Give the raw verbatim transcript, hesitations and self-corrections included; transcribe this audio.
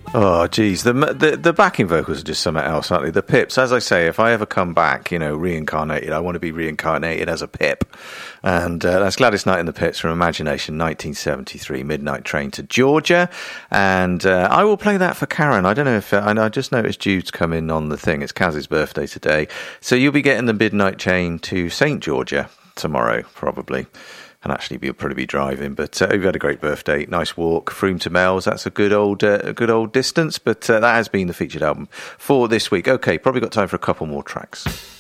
Oh, geez. The, the the backing vocals are just something else, aren't they? The Pips, as I say, if I ever come back, you know, reincarnated, I want to be reincarnated as a Pip. And uh, that's Gladys Knight and the Pips from Imagination, nineteen seventy-three, Midnight Train to Georgia. And uh, I will play that for Karen. I don't know if, uh, I just noticed Jude's come in on the thing. It's Kaz's birthday today. So you'll be getting the Midnight Train to Saint Georgia tomorrow, probably. And actually, you'll probably be driving. But uh, you've had a great birthday, nice walk, Frome to Mells. That's a good old, uh, a good old distance. But uh, that has been the featured album for this week. Okay, probably got time for a couple more tracks.